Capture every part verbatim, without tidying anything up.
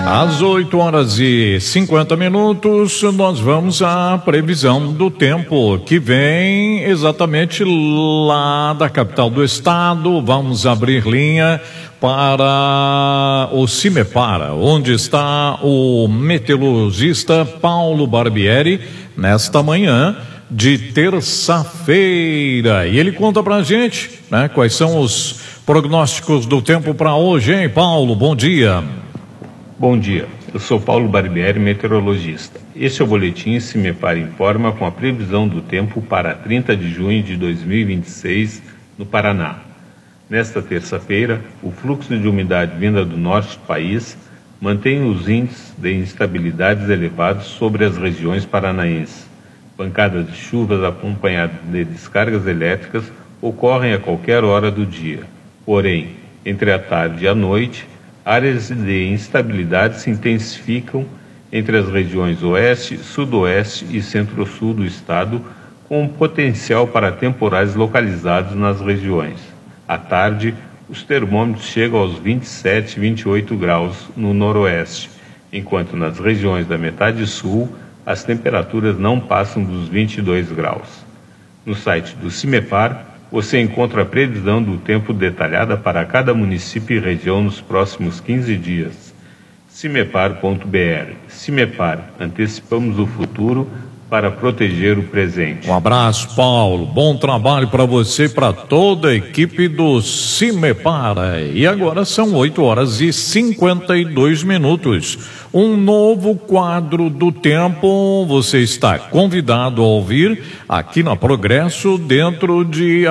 Às oito horas e cinquenta minutos, nós vamos à previsão do tempo, que vem exatamente lá da capital do estado. Vamos abrir linha para o Cimepar, onde está o meteorologista Paulo Barbieri, nesta manhã de terça-feira. E ele conta pra gente, né, quais são os prognósticos do tempo para hoje, hein, Paulo? Bom dia. Bom dia, eu sou Paulo Barbieri, meteorologista. Este é o boletim Cimepar Informa com a previsão do tempo para trinta de junho de dois mil e vinte e seis no Paraná. Nesta terça-feira, o fluxo de umidade vinda do norte do país mantém os índices de instabilidades elevados sobre as regiões paranaenses. Pancadas de chuvas acompanhadas de descargas elétricas ocorrem a qualquer hora do dia. Porém, entre a tarde e a noite, áreas de instabilidade se intensificam entre as regiões oeste, sudoeste e centro-sul do estado, com potencial para temporais localizados nas regiões. À tarde, os termômetros chegam aos vinte e sete, vinte e oito graus no noroeste, enquanto nas regiões da metade sul, as temperaturas não passam dos vinte e dois graus. No site do Cimepar, você encontra a previsão do tempo detalhada para cada município e região nos próximos quinze dias. Cimepar ponto b r. Cimepar, antecipamos o futuro para proteger o presente. Um abraço, Paulo. Bom trabalho para você e para toda a equipe do Cimepar. E agora são oito horas e cinquenta e dois minutos. Um novo quadro do tempo. Você está convidado a ouvir aqui na Progresso dentro de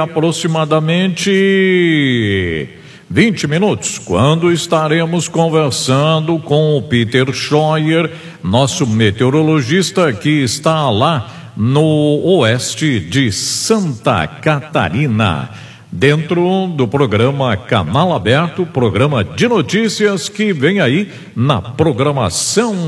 aproximadamente vinte minutos, quando estaremos conversando com o Peter Scheuer, nosso meteorologista que está lá no oeste de Santa Catarina, dentro do programa Canal Aberto, programa de notícias que vem aí na programação